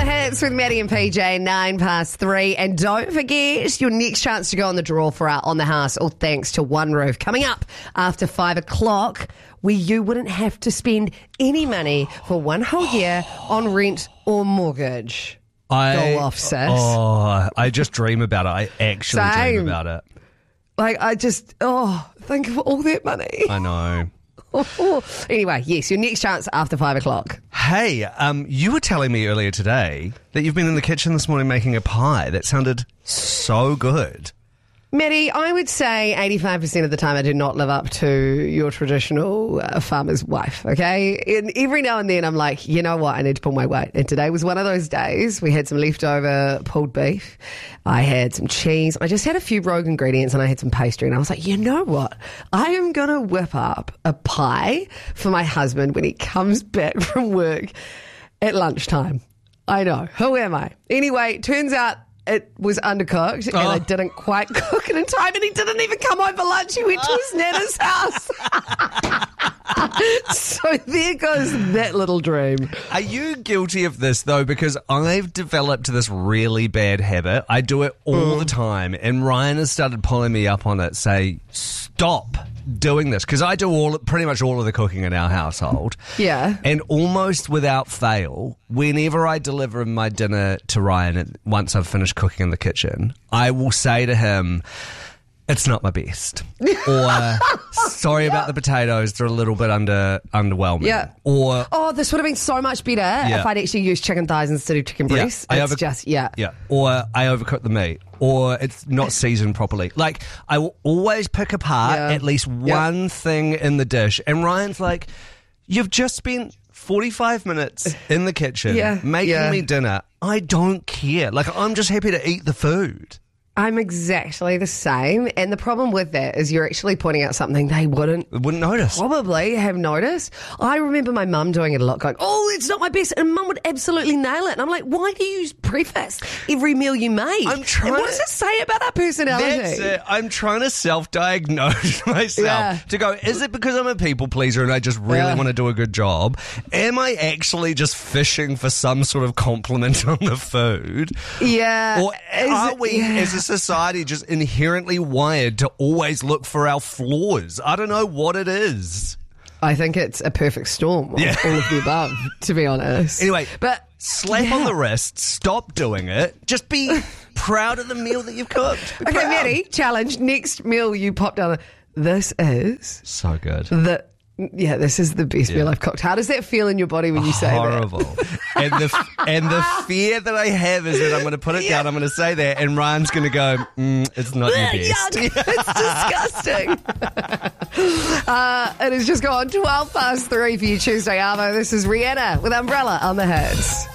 Hits with Maddie and PJ, 3:09. And don't forget your next chance to go on the draw for our On the House, all thanks to One Roof. Coming up after 5 o'clock, where you wouldn't have to spend any money for one whole year on rent or mortgage. Go off, sis. Oh, I just dream about it. I actually dream about it. Like, think of all that money. I know. Anyway, yes, your next chance after 5 o'clock. Hey, you were telling me earlier today that you've been in the kitchen this morning making a pie. That sounded so good. Maddie, I would say 85% of the time I do not live up to your traditional farmer's wife, okay? And every now and then I'm like, you know what, I need to pull my weight. And today was one of those days. We had some leftover pulled beef. I had some cheese. I just had a few rogue ingredients and I had some pastry. And I was like, you know what? I am going to whip up a pie for my husband when he comes back from work at lunchtime. I know. Who am I? Anyway, turns out it was undercooked and I didn't quite cook it in time, and he didn't even come home for lunch. He went to his nana's house. So there goes that little dream. Are you guilty of this, though? Because I've developed this really bad habit. I do it all the time, and Ryan has started pulling me up on it, say, stop doing this, because I do pretty much all of the cooking in our household. Yeah. And almost without fail, whenever I deliver my dinner to Ryan, once I've finished cooking in the kitchen, I will say to him, it's not my best. Or, sorry about the potatoes, they're a little bit underwhelming. Yeah. Or, this would have been so much better if I'd actually used chicken thighs instead of chicken breasts. Yeah. Or I overcooked the meat. Or it's not seasoned properly. Like, I will always pick apart at least one thing in the dish. And Ryan's like, you've just spent 45 minutes in the kitchen making me dinner. I don't care. Like, I'm just happy to eat the food. I'm exactly the same. And the problem with that is you're actually pointing out something they wouldn't notice. Probably have noticed. I remember my mum doing it a lot, going, it's not my best. And mum would absolutely nail it. And I'm like, why do you preface every meal you make? I'm trying. And what does it say about our personality? That's it. I'm trying to self-diagnose myself to go, is it because I'm a people pleaser and I just really want to do a good job? Am I actually just fishing for some sort of compliment on the food? Yeah. Or are we, as a society, just inherently wired to always look for our flaws? I don't know what it is. I think it's a perfect storm of all of the above, to be honest. Anyway, but slap on the wrist, stop doing it, just be proud of the meal that you've cooked. Be proud. Maddie, challenge, next meal you pop down, this is so good. This is the best meal I've cooked. How does that feel in your body when you say that? Horrible. and the fear that I have is that I'm going to put it down, I'm going to say that, and Ryan's going to go, it's not your best. Yuck. It's disgusting. It has just gone 3:12 for your Tuesday Arvo. This is Rihanna with Umbrella on the Hits.